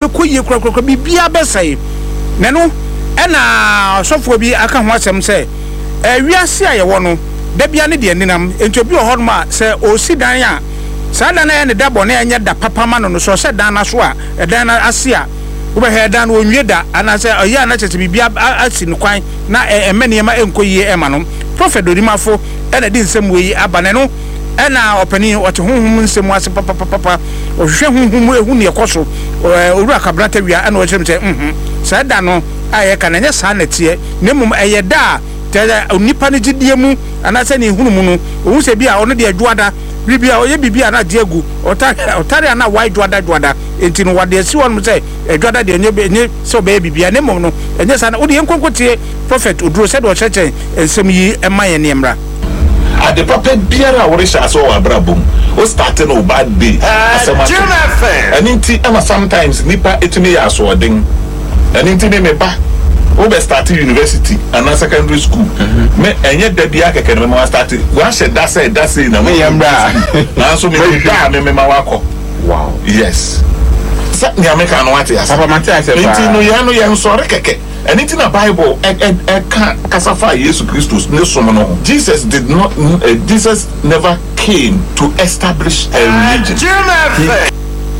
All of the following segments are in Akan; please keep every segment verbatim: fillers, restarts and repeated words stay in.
be koye kura kura bibia be sai ne no ena sofo bi aka ho asem se eh wiase aye wo no da bia ne de ninam enti obi ohon ma se osi dan a sa dan na ne da bone anya da papa ma no so se dan na so a dan na ase a wo be he dan onwie da ana se oya na chete bibia asi no kwan na emene ma enkoyie ema no prophet Odimafo ena di nsem we abane no ena opani ote honhom nsem ase papa papa ohwe honhom ehu ne ekoso owura kabrata wia ena o kyerem se mhm sa da no aye ka na nya sa na tie nemum eye da tere onipa ne gidie mu ana se ne hunu mu no ohun se bia ono de adwada bibia oye bibia na de agu otare otare na wide dwada dwada enti no wade si won mu se adwada de enye enye so be bibia nemum no enye sa na odi enkonkotie prophet Oduro se do cheche ensem yi emaye ne mra at the papa biara wo resha so wa brabom o start no bad day asema and inti ama sometimes nipa etumi ya so odin and inti me ba o be start university and secondary school me enye da bia keke no me start wa she da say da say na me yambra na so me da me me ma wako wow yes sa ni ameka no wate asa papa mate asa ba inti no ya no ya so re keke anything in the Bible e e kasafa Jesus Christus ne so no Jesus did not uh, Jesus never came to establish a religion. He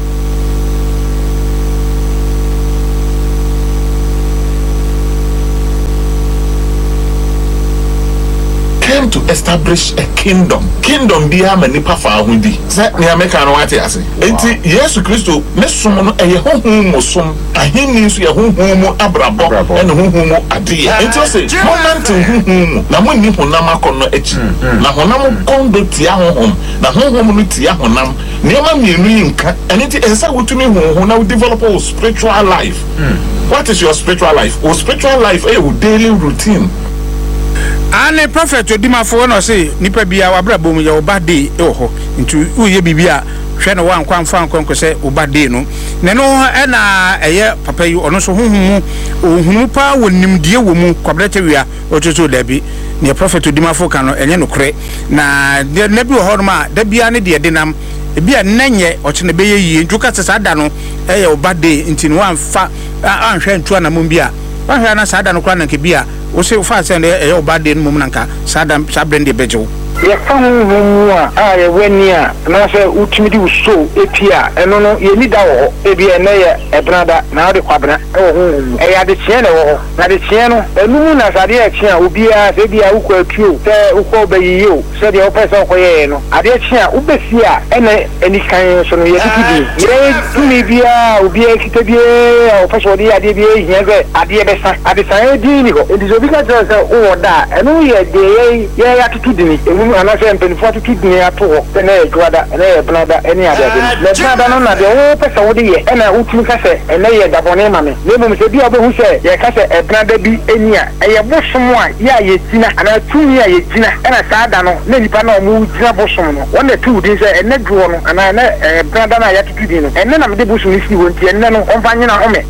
came to establish a kingdom. Kingdom be a manipa fa ahudi. Say ni America no wate ase. Enti Jesus Christo ne som no eye honhom mo som. Ahini nso ye honhom mo abrabo ene honhom mo ade. Enti o say moment honhom na mo ni honam akono echi. Na honam kondo tia honhom. Na honhom no tia honam. Niema mienu yinka. Enti ensa wotumi honhom na develop your spiritual life. What is your spiritual life? Your spiritual life is your daily routine. Ane prophet Odimafo no say nipa bia wa brabo mu ye obade e ho ntu uye bibia hwe no wan kwan fa nkon ko se obade no ne no e na eye papa yi ono so honhum ohunu pa wonim die wo mu kwabrete wia ototo da bi ne prophet Odimafo kan no enye no kre na na bi ho no ma da bia ne de denam e bia nanye o chene beye yi ntu ka se da no eye obade nti no wan fa anhwe ntu na mum bia wan hwe na sa da no kwa na ke bia o se fa se ne e obade no mum nanka sada sabrende bejo ye famu a a ye weni a na se utimi di uso epia eno no ye ni da wo e bia na ye ebrada na de kwabra e wo hu e ya de chie na wo na de chie no enu na sade e chie obi a se bia ukọ atuo se ukọ bayiyo se de opesa ukọ ye no ade chie a ubesi a ene eni kan so no ye dikidi ye tumi bia obi e kite bia opesa odi ade bia hia ze ade besa ade san e di ni ko e di so bi ka tell se wo da enu ye de ye ye ya tutudi ni ana se mpenfo tutudi ato na edwada na ebrada eni ade ade na brada no na de wo pesa wo de ye na utumi ka se na ye dabone ma me na mum se bi obehu se ye ka se ebrada bi eni a ye bosom a ya ye tina ana tumi a ye tina na saada no na nipa na mu tina bosom no wona tu din se ene duo no ana na ebrada na ya tutudi no ene na me de bosom ni si wonti ene no onfa nyina home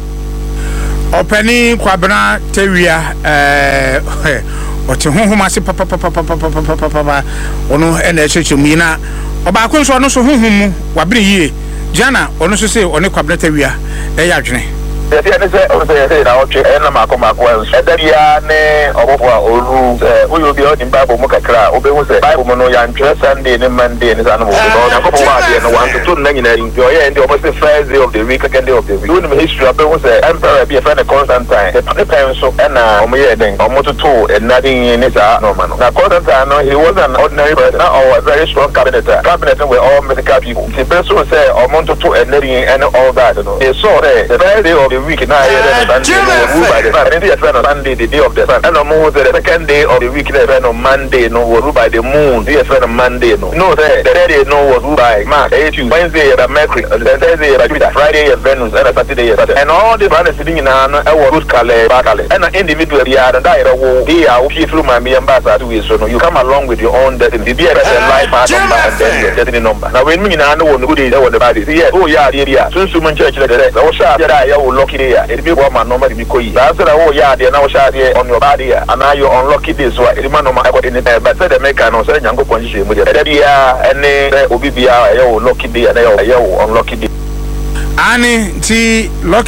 openi kwabena tewia eh ote honhom ase papa papa papa papa papa ono ena echechemu yina oba ko nso ono so honhom mu wabere yie jana ono so se one kwabrata wia e ya dwene ya ti ene se o se se na o che ena ma ko ma ko e daria ne obofo a olu se uyo bi o di Bible mu kakra o be hu se Bible mu no ya ntwe Sunday ne Monday ne sanu mo ko na ko bo wa de no wan to na nyina enjoy e ndi o se first day of the week second day of the week do no history be hu se emperor be a friend Constantine the time so ena o mo ye den o mo to to ena din ne sa no ma no na Constantine no he was an ordinary person or a very strong cabinet cabinet were all medical people the person say o mo to to ena din and all that no they saw the first day of the week na here the Sunday by the sun and the Sunday the day of the sun and no more the second day of the week the no Monday no was by the moon the friend Monday no no the day no was by March eighth Wednesday the Mercury Thursday the Jupiter Friday Venus and Saturday and all the planets sitting na no e was good kale bakale and individual ya and that wo here wo fi through my ambassador we so no you come along with your own destiny be a life part number and then your destiny number now when me na no wo good dey wo the body see oh yeah there sunsu mun church there so sha ya ya wo lucky there it be one man number be koyi that's that oh yeah there now sha there on your body and now you unlucky this so it man no ma ko any time but say the make no say nyango pon hye mu there there ya ene obi bia ya wo lucky there na ya wo unlucky there ani ti lucky